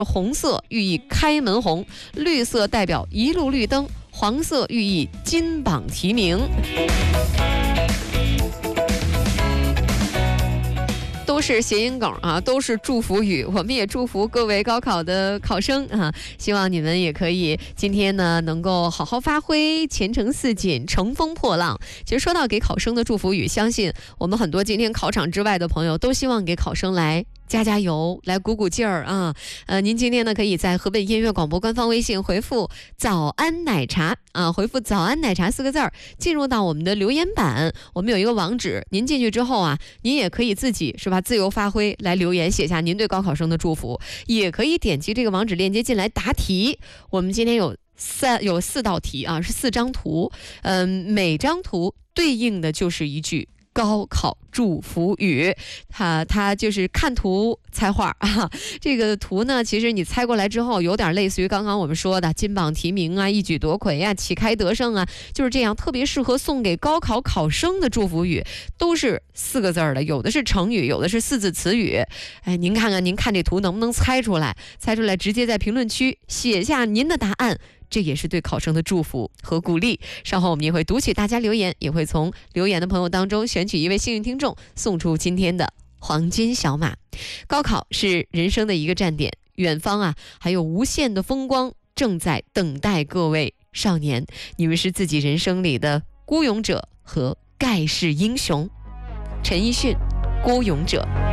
红色寓意开门红，绿色代表一路绿灯，黄色寓意金榜题名。都是谐音梗啊，都是祝福语。我们也祝福各位高考的考生啊，希望你们也可以今天呢能够好好发挥，前程似锦，乘风破浪。其实说到给考生的祝福语，相信我们很多今天考场之外的朋友都希望给考生来加加油，来鼓鼓劲儿啊！您今天呢可以在河北音乐广播官方微信回复“早安奶茶”啊，回复“早安奶茶”4个字儿，进入到我们的留言板。我们有一个网址，您进去之后啊，您也可以自己是吧自由发挥来留言，写下您对高考生的祝福，也可以点击这个网址链接进来答题。我们今天有4道题啊，是4张图，每张图对应的就是一句高考祝福语，它就是看图猜话啊。这个图呢，其实你猜过来之后，有点类似于刚刚我们说的金榜题名啊、一举夺魁啊、旗开得胜啊，就是这样，特别适合送给高考考生的祝福语，都是4个字的，有的是成语，有的是4字词语。哎，您看看，您看这图能不能猜出来？猜出来，直接在评论区写下您的答案。这也是对考生的祝福和鼓励。稍后我们也会读取大家留言，也会从留言的朋友当中选取一位幸运听众，送出今天的黄金小马。高考是人生的一个站点，远方啊还有无限的风光正在等待各位少年，你们是自己人生里的孤勇者和盖世英雄。陈奕迅，孤勇者。